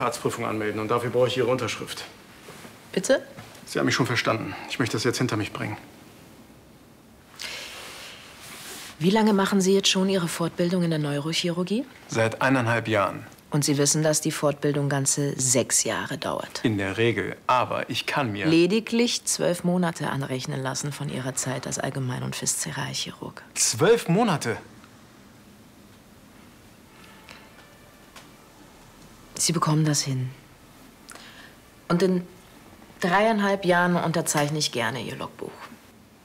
Arztprüfung anmelden und dafür brauche ich Ihre Unterschrift. Bitte? Sie haben mich schon verstanden. Ich möchte das jetzt hinter mich bringen. Wie lange machen Sie jetzt schon Ihre Fortbildung in der Neurochirurgie? Seit 1,5 Jahren. Und Sie wissen, dass die Fortbildung ganze 6 Jahre dauert. In der Regel. Aber ich kann mir... Lediglich 12 Monate anrechnen lassen von Ihrer Zeit als Allgemein- und Viszeralchirurg. 12 Monate? Sie bekommen das hin. Und in 3,5 Jahren unterzeichne ich gerne Ihr Logbuch.